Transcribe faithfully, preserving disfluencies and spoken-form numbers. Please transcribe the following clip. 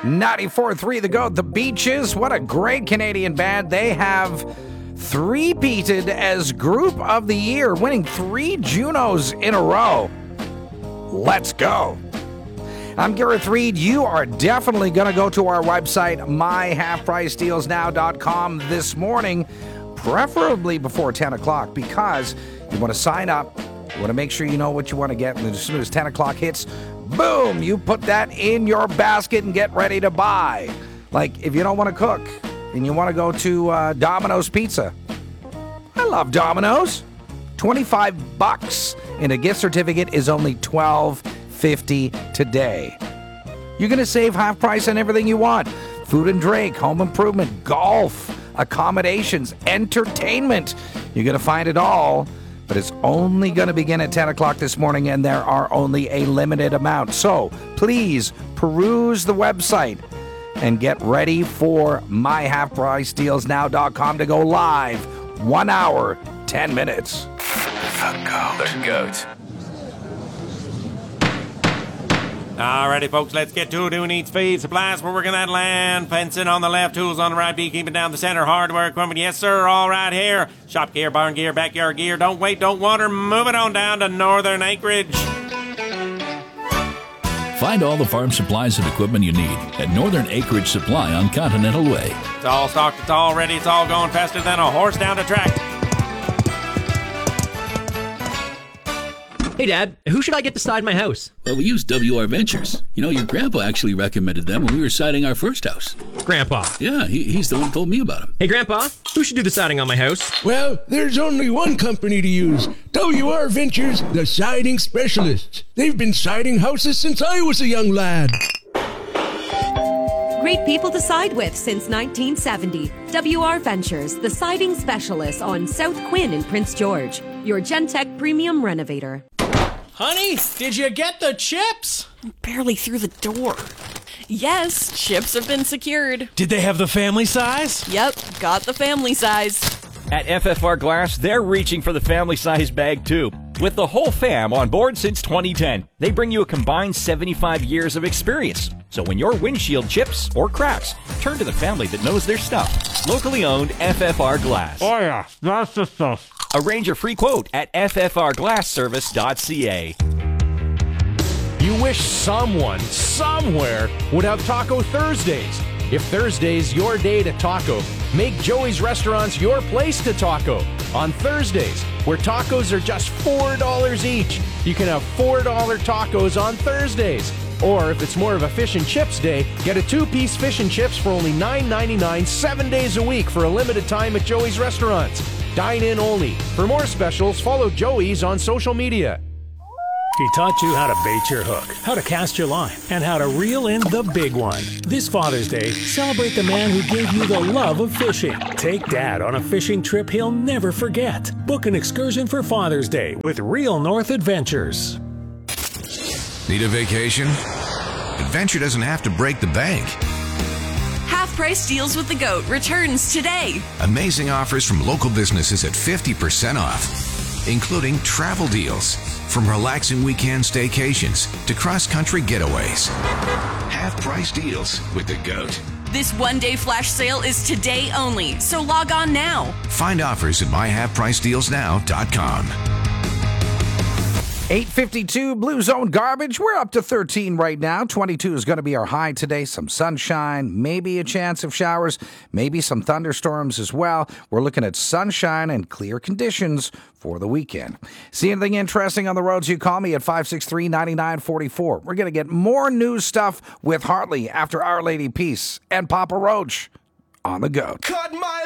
ninety-four point three The Goat, The Beaches. What a great Canadian band. They have three-peated as Group of the Year, winning three Junos in a row. Let's go. I'm Gareth Reed. You are definitely going to go to our website, my half price deals now dot com this morning, preferably before ten o'clock, because you want to sign up. You want to make sure you know what you want to get, and as soon as ten o'clock hits, boom, you put that in your basket and get ready to buy. Like, if you don't want to cook and you want to go to uh, Domino's Pizza. I love Domino's. twenty-five bucks, and a gift certificate is only twelve fifty today. You're going to save half price on everything you want. Food and drink, home improvement, golf, accommodations, entertainment. You're going to find it all, but it's only going to begin at ten o'clock this morning, and there are only a limited amount. So please peruse the website and get ready for my half price deals now dot com to go live. One hour, ten minutes. The Goat. The Goat. Alrighty, folks, let's get to it. Who needs feed? Supplies, we're working that land. Fencing on the left, tools on the right, beekeeping down the center, hardware equipment. Yes, sir, all right here. Shop gear, barn gear, backyard gear. Don't wait, don't wander. Move it on down to Northern Acreage. Find all the farm supplies and equipment you need at Northern Acreage Supply on Continental Way. It's all stocked, it's all ready, it's all going faster than a horse down the track. Hey, Dad, who should I get to side my house? Well, we use W R Ventures. You know, your grandpa actually recommended them when we were siding our first house. Grandpa. Yeah, he, he's the one who told me about them. Hey, Grandpa, who should do the siding on my house? Well, there's only one company to use. W R Ventures, the siding specialists. They've been siding houses since I was a young lad. Great people to side with since nineteen seventy. W R Ventures, the siding specialists on South Quinn in Prince George. Your Gentech Premium Renovator. Honey, did you get the chips? Barely through the door. Yes, chips have been secured. Did they have the family size? Yep, got the family size. At F F R Glass, they're reaching for the family size bag too. With the whole fam on board since twenty ten, they bring you a combined seventy-five years of experience. So when your windshield chips or cracks, turn to the family that knows their stuff. Locally owned F F R Glass. Oh yeah, that's the stuff. Arrange a free quote at f f r glass service dot c a. You wish someone, somewhere, would have Taco Thursdays. If Thursday's your day to taco, make Joey's Restaurants your place to taco. On Thursdays, where tacos are just four dollars each, you can have four dollar tacos on Thursdays. Or if it's more of a fish and chips day, get a two-piece fish and chips for only nine ninety-nine, seven days a week for a limited time at Joey's Restaurants. Dine in only. For more specials, follow Joey's on social media. He taught you how to bait your hook, how to cast your line, and how to reel in the big one. This Father's Day, celebrate the man who gave you the love of fishing. Take Dad on a fishing trip he'll never forget. Book an excursion for Father's Day with Real North Adventures. Need a vacation? Adventure doesn't have to break the bank. Half Price Deals with the Goat returns today. Amazing offers from local businesses at fifty percent off, including travel deals. From relaxing weekend staycations to cross-country getaways. Half-price deals with the Goat. This one-day flash sale is today only, so log on now. Find offers at my half price deals now dot com. eight fifty-two Blue Zone Garbage. We're up to thirteen right now. twenty-two is going to be our high today. Some sunshine, maybe a chance of showers, maybe some thunderstorms as well. We're looking at sunshine and clear conditions for the weekend. See anything interesting on the roads, you call me at five six three, nine nine four four. We're going to get more news stuff with Hartley after Our Lady Peace and Papa Roach on the Goat. Cut my